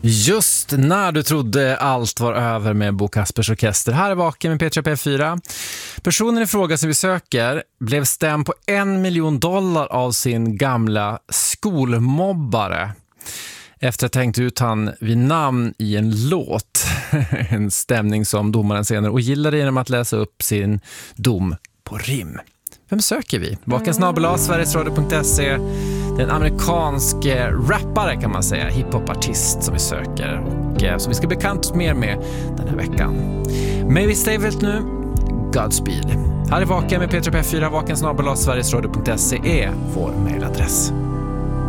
Just när du trodde allt var över med Bo Kaspers Orkester. Här är Vaken med Petra P4. Personen i fråga som vi söker blev stämd på $1 miljon av sin gamla skolmobbare. Efter att ha tänkt ut han vid namn i en låt. En stämning som domaren senare ogillade genom att läsa upp sin dom på rim. Vem söker vi? Vakensnabel@sverigesradio.se. Det är en amerikansk rappare kan man säga, hiphopartist som vi söker och som vi ska bekanta oss mer med den här veckan. Men vi stänger väl nu Godspeed. Här är Vaken med Petra P4. Vakensnabel@sverigesradio.se är vår mejladress.